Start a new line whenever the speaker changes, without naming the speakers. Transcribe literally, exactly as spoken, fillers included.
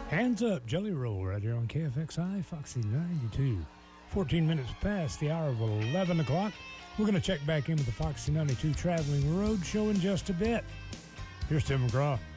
Hands Up, Jelly Roll, right here on K F X I, Foxy ninety-two. fourteen minutes past the hour of eleven o'clock. We're going to check back in with the Foxy ninety-two Traveling Road Show in just a bit. Here's Tim McGraw.